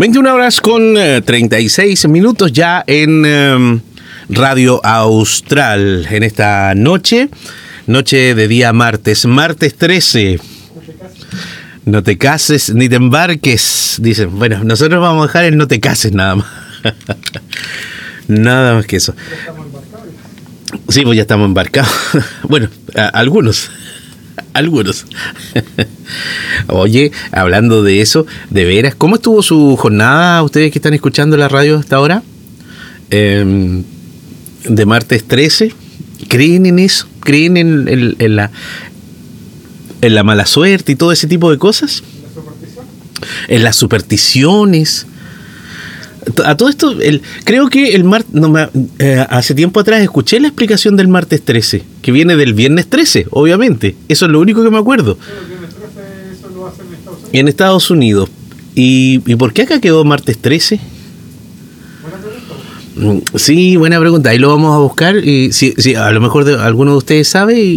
21 horas con 36 minutos ya en Radio Austral en esta noche de día martes 13. No te cases ni te embarques, dicen. Bueno, nosotros vamos a dejar el no te cases nada más. Nada más que eso. Sí, pues ya estamos embarcados. Bueno, algunos. Oye, hablando de eso, de veras, ¿cómo estuvo su jornada, ustedes que están escuchando la radio hasta ahora? De martes 13. ¿Creen en eso? ¿Creen en la mala suerte y todo ese tipo de cosas? ¿En las supersticiones? A todo esto, creo que hace tiempo atrás escuché la explicación del martes 13, que viene del viernes 13, obviamente. Eso es lo único que me acuerdo. Pero el viernes 13 eso lo hacen en Estados Unidos. En Estados Unidos. ¿Y por qué acá quedó martes 13? Buena pregunta. Sí, buena pregunta. Ahí lo vamos a buscar. Y si a lo mejor alguno de ustedes sabe.